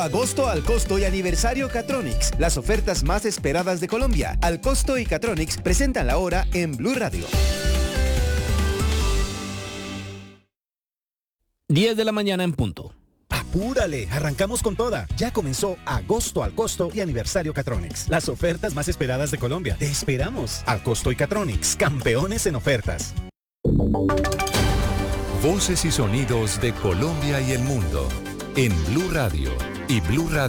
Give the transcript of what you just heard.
Agosto al costo y aniversario Catronics, las ofertas más esperadas de Colombia. Al costo y Catronics presentan la hora en Blue Radio. 10 de la mañana en punto. ¡Apúrale! Arrancamos con toda. Ya comenzó Agosto al costo y aniversario Catronics. Las ofertas más esperadas de Colombia. Te esperamos. Al costo y Catronics, campeones en ofertas. Voces y sonidos de Colombia y el mundo en Blue Radio y Blue Radio.